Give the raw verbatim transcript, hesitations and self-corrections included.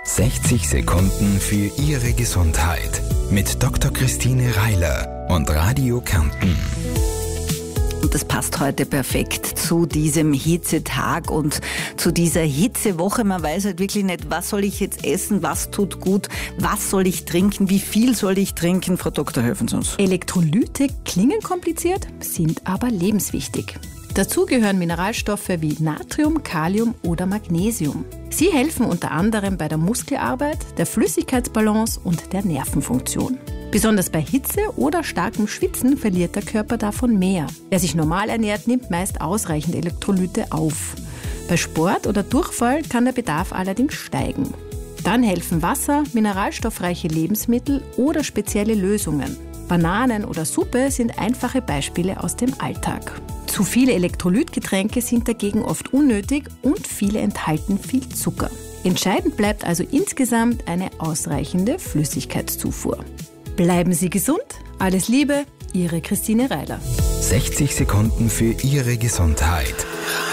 sechzig Sekunden für Ihre Gesundheit mit Doktor Christine Reiler und Radio Kärnten. Und das passt heute perfekt zu diesem Hitzetag und zu dieser Hitzewoche. Man weiß halt wirklich nicht, was soll ich jetzt essen, was tut gut, was soll ich trinken, wie viel soll ich trinken. Frau Doktor, helfen Sie uns. Elektrolyte klingen kompliziert, sind aber lebenswichtig. Dazu gehören Mineralstoffe wie Natrium, Kalium oder Magnesium. Sie helfen unter anderem bei der Muskelarbeit, der Flüssigkeitsbalance und der Nervenfunktion. Besonders bei Hitze oder starkem Schwitzen verliert der Körper davon mehr. Wer sich normal ernährt, nimmt meist ausreichend Elektrolyte auf. Bei Sport oder Durchfall kann der Bedarf allerdings steigen. Dann helfen Wasser, mineralstoffreiche Lebensmittel oder spezielle Lösungen. Bananen oder Suppe sind einfache Beispiele aus dem Alltag. Zu viele Elektrolytgetränke sind dagegen oft unnötig und viele enthalten viel Zucker. Entscheidend bleibt also insgesamt eine ausreichende Flüssigkeitszufuhr. Bleiben Sie gesund, alles Liebe, Ihre Christine Reiler. sechzig Sekunden für Ihre Gesundheit.